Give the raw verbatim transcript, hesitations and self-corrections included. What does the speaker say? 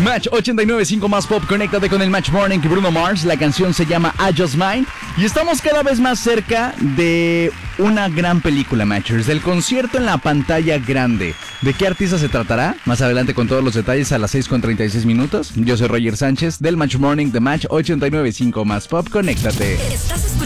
Match ochenta y nueve punto cinco más pop, conéctate con el Match Morning y Bruno Mars. La canción se llama I Just Mine. Y estamos cada vez más cerca de una gran película, Matchers, del concierto en la pantalla grande. ¿De qué artista se tratará? Más adelante con todos los detalles a las seis con treinta y seis minutos. Yo soy Roger Sánchez del Match Morning de Match ochenta y nueve punto cinco más pop, conéctate. Estás